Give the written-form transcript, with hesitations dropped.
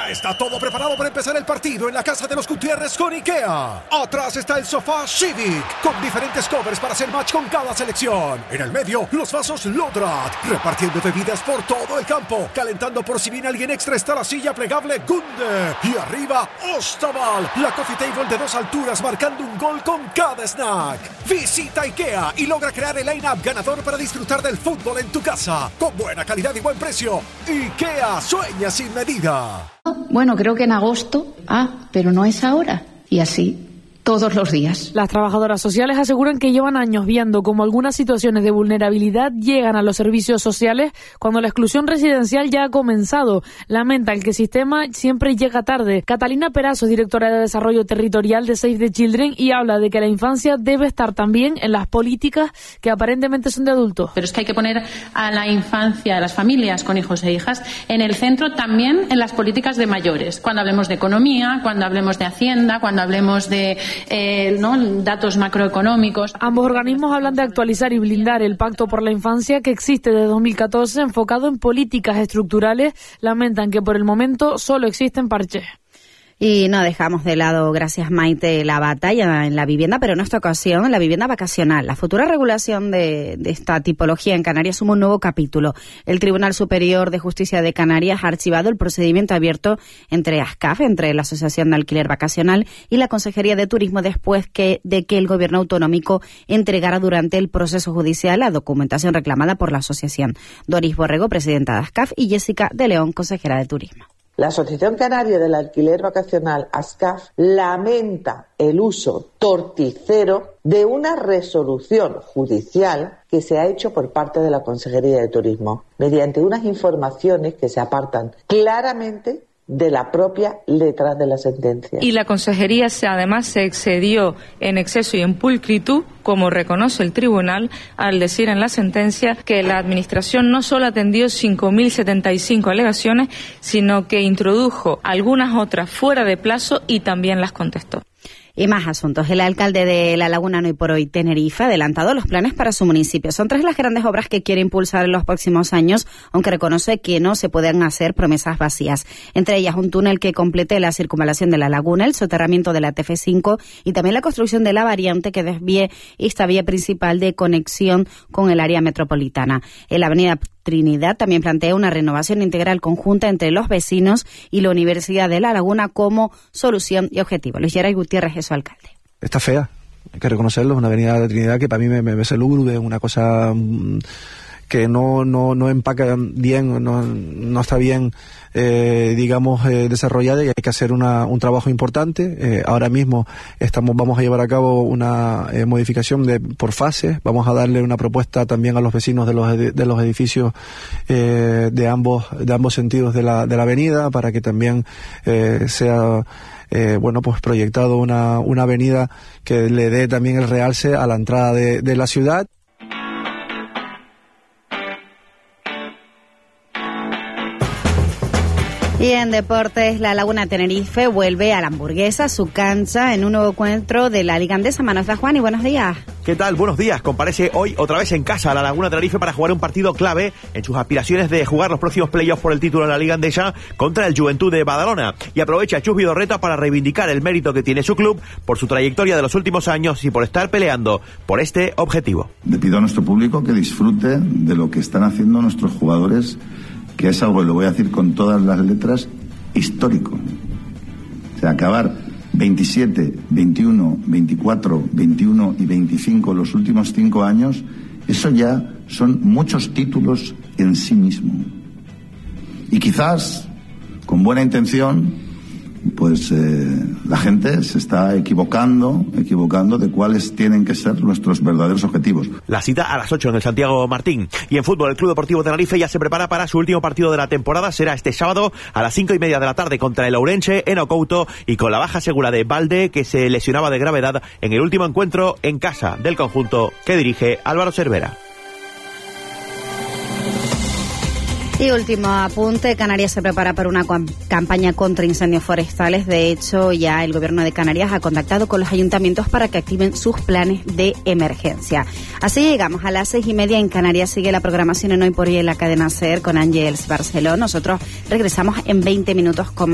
Ya está todo preparado para empezar el partido en la casa de los Gutiérrez con IKEA. Atrás está el sofá Civic, con diferentes covers para hacer match con cada selección. En el medio, los vasos Lodrat, repartiendo bebidas por todo el campo. Calentando por si viene alguien extra está la silla plegable Gunde. Y arriba, Ostaval, la coffee table de 2 alturas marcando un gol con cada snack. Visita IKEA y logra crear el line-up ganador para disfrutar del fútbol en tu casa. Con buena calidad y buen precio. IKEA, sueña sin medida. Bueno, creo que en agosto. Pero no es ahora. Y así, todos los días. Las trabajadoras sociales aseguran que llevan años viendo cómo algunas situaciones de vulnerabilidad llegan a los servicios sociales cuando la exclusión residencial ya ha comenzado. Lamentan que el sistema siempre llega tarde. Catalina Perazo es directora de Desarrollo Territorial de Save the Children y habla de que la infancia debe estar también en las políticas que aparentemente son de adultos. Pero es que hay que poner a la infancia, a las familias con hijos e hijas, en el centro también en las políticas de mayores. Cuando hablemos de economía, cuando hablemos de hacienda, cuando hablemos de datos macroeconómicos. Ambos organismos hablan de actualizar y blindar el Pacto por la Infancia que existe desde 2014 enfocado en políticas estructurales. Lamentan que por el momento solo existen parches. Y no dejamos de lado, gracias Maite, la batalla en la vivienda, pero en esta ocasión en la vivienda vacacional. La futura regulación de esta tipología en Canarias suma un nuevo capítulo. El Tribunal Superior de Justicia de Canarias ha archivado el procedimiento abierto entre ASCAF, entre la Asociación de Alquiler Vacacional y la Consejería de Turismo, después de que el Gobierno autonómico entregara durante el proceso judicial la documentación reclamada por la asociación. Doris Borrego, presidenta de ASCAF, y Jessica de León, consejera de Turismo. La Asociación Canaria del Alquiler Vacacional, ASCAF, lamenta el uso torticero de una resolución judicial que se ha hecho por parte de la Consejería de Turismo, mediante unas informaciones que se apartan claramente de la propia letra de la sentencia. Y la Consejería además se excedió en exceso y en pulcritud, como reconoce el tribunal, al decir en la sentencia que la Administración no solo atendió 5.075 alegaciones, sino que introdujo algunas otras fuera de plazo y también las contestó. Y más asuntos. El alcalde de La Laguna, no hoy por hoy, Tenerife, ha adelantado los planes para su municipio. Son 3 las grandes obras que quiere impulsar en los próximos años, aunque reconoce que no se pueden hacer promesas vacías. Entre ellas, un túnel que complete la circunvalación de La Laguna, el soterramiento de la TF5 y también la construcción de la variante que desvíe esta vía principal de conexión con el área metropolitana. En la avenida Trinidad también plantea una renovación integral conjunta entre los vecinos y la Universidad de La Laguna como solución y objetivo. Luis Geray Gutiérrez es su alcalde. Está fea, hay que reconocerlo, es una avenida de Trinidad que para mí me parece lúgubre, una cosa que no empaca bien, no está bien, desarrollada, y hay que hacer un trabajo importante. Ahora mismo vamos a llevar a cabo una modificación por fases. Vamos a darle una propuesta también a los vecinos de los edificios de ambos sentidos de la avenida, para que también sea proyectado una avenida que le dé también el realce a la entrada de la ciudad. Y en deportes, La Laguna Tenerife vuelve a la Hamburguesa, su cancha, en un nuevo encuentro de la Liga Andesa. Manos de Juan, y buenos días. ¿Qué tal? Buenos días. Comparece hoy otra vez en casa a La Laguna Tenerife para jugar un partido clave en sus aspiraciones de jugar los próximos playoffs por el título de la Liga Andesa contra el Juventud de Badalona. Y aprovecha Chus Vidorreta para reivindicar el mérito que tiene su club por su trayectoria de los últimos años y por estar peleando por este objetivo. Le pido a nuestro público que disfrute de lo que están haciendo nuestros jugadores, que es algo, lo voy a decir con todas las letras, histórico. O sea, acabar 27, 21, 24, 21 y 25 los últimos 5 años, eso ya son muchos títulos en sí mismo. Y quizás, con buena intención, pues la gente se está equivocando de cuáles tienen que ser nuestros verdaderos objetivos. La cita a las 8 en el Santiago Martín. Y en fútbol, el Club Deportivo Tenerife ya se prepara para su último partido de la temporada. Será este sábado a las 5:30 de la tarde contra el Ourense en Ocouto, y con la baja segura de Valde, que se lesionaba de gravedad en el último encuentro en casa del conjunto que dirige Álvaro Cervera. Y último apunte, Canarias se prepara para una campaña contra incendios forestales. De hecho, ya el Gobierno de Canarias ha contactado con los ayuntamientos para que activen sus planes de emergencia. Así llegamos a las 6:30 en Canarias. Sigue la programación en Hoy por Hoy en la cadena SER con Ángeles Barceló. Nosotros regresamos en 20 minutos con